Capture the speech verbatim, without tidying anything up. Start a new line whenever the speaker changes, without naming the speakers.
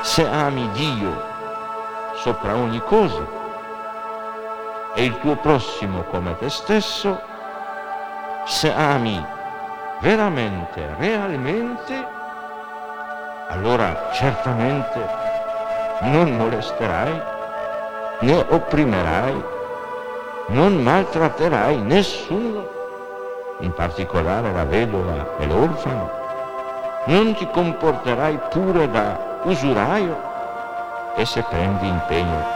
se ami Dio sopra ogni cosa e il tuo prossimo come te stesso, se ami veramente, realmente, allora certamente non molesterai, né opprimerai, non maltratterai nessuno, in particolare la vedova e l'orfano, non ti comporterai pure da usuraio, e se prendi impegno